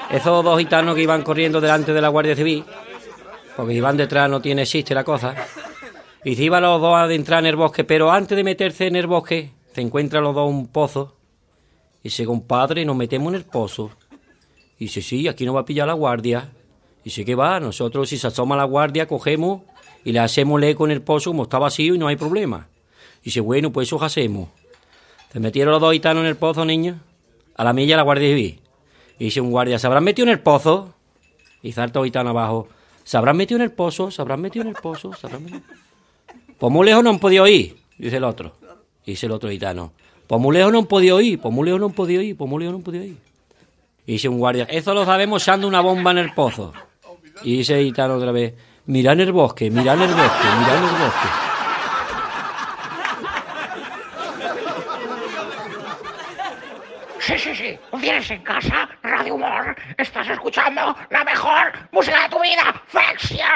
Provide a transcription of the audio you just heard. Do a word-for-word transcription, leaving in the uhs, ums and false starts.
Esos dos gitanos que iban corriendo delante de la Guardia Civil, porque iban detrás no tiene chiste la cosa, y se iban los dos a adentrar en el bosque, pero antes de meterse en el bosque, se encuentran los dos un pozo, y dice, compadre, nos metemos en el pozo. Y dice, sí, aquí nos va a pillar la guardia. Y dice, ¿qué va? Nosotros, si se asoma la guardia, cogemos y le hacemos eco en el pozo como está vacío y no hay problema. Y dice, bueno, pues eso hacemos. Se metieron los dos gitanos en el pozo, niños, a la milla la Guardia Civil. Y dice un guardia, ¿se habrán metido en el pozo? Y salta el gitano abajo, ¿se habrán metido en el pozo? ¿Se habrán metido en el pozo? ¿Se habrán metido? Pues muy lejos no han podido ir, dice el otro. Y dice el otro gitano, pues muy lejos no han podido ir, pues muy lejos no han podido ir, pues muy lejos no han podido ir. Y dice un guardia, eso lo sabemos echando una bomba en el pozo. Y dice el gitano otra vez, mirá en el bosque, mirá en el bosque, mirá en el bosque. Sí, sí, sí. ¿Tienes en casa? Radio Humor. Estás escuchando la mejor música de tu vida. ¡Ficción!